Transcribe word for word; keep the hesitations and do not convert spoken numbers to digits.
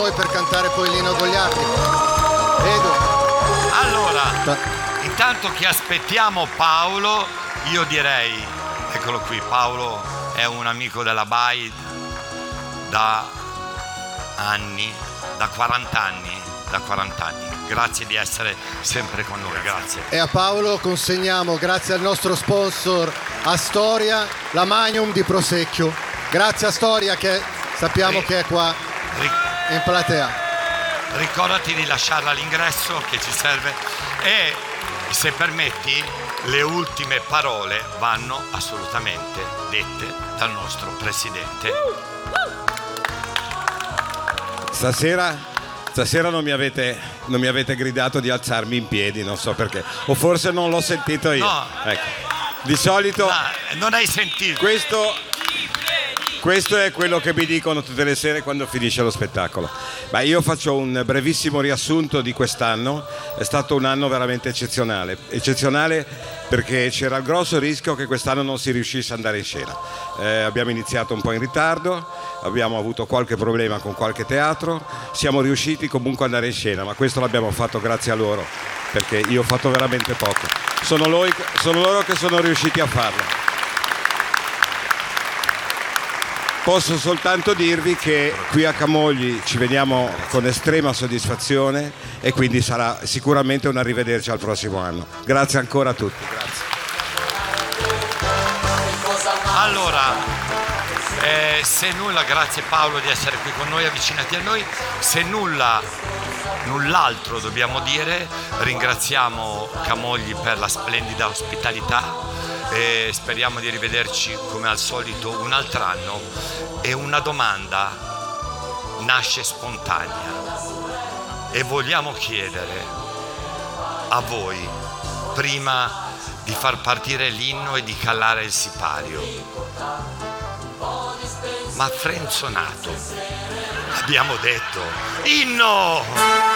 voi per cantare poi l'inno goliardico. Edo. Allora, intanto che aspettiamo Paolo, io direi, eccolo qui, Paolo è un amico della B A I da anni, da quaranta anni, da quaranta anni. Grazie di essere sempre con noi, grazie. E a Paolo consegniamo, grazie al nostro sponsor Astoria, la Magnum di Prosecchio. Grazie Astoria, che sappiamo Ri- che è qua Ri- in platea. Ricordati di lasciarla all'ingresso che ci serve, e se permetti le ultime parole vanno assolutamente dette dal nostro presidente. Stasera Stasera non mi avete, non mi avete gridato di alzarmi in piedi, non so perché, o forse non l'ho sentito io. No. Ecco. Di solito No, non hai sentito. questo, questo è quello che mi dicono tutte le sere quando finisce lo spettacolo. Ma io faccio un brevissimo riassunto di quest'anno. È stato un anno veramente eccezionale, eccezionale perché c'era il grosso rischio che quest'anno non si riuscisse ad andare in scena. Eh, abbiamo iniziato un po' in ritardo, abbiamo avuto qualche problema con qualche teatro, siamo riusciti comunque ad andare in scena, ma questo l'abbiamo fatto grazie a loro, perché io ho fatto veramente poco. Sono loro, sono loro che sono riusciti a farlo. Posso soltanto dirvi che qui a Camogli ci vediamo con estrema soddisfazione e quindi sarà sicuramente un arrivederci al prossimo anno. Grazie ancora a tutti. Grazie. Allora, eh, se nulla, grazie Paolo di essere qui con noi, avvicinati a noi. Se nulla, null'altro dobbiamo dire, ringraziamo Camogli per la splendida ospitalità e speriamo di rivederci come al solito un altro anno. E una domanda nasce spontanea e vogliamo chiedere a voi, prima di far partire l'inno e di callare il sipario, ma frenzonato abbiamo detto inno!